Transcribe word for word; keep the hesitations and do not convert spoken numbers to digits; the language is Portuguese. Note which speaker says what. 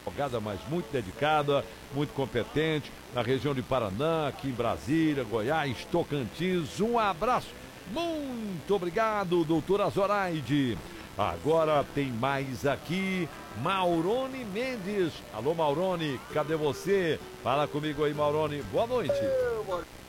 Speaker 1: advogada, mas muito dedicada, muito competente, na região de Paraná, aqui em Brasília, Goiás, Tocantins. Um abraço, muito obrigado, doutora Zoraide. Agora tem mais aqui, Maurone Mendes. Alô, Maurone, cadê você? Fala comigo aí, Maurone. Boa noite.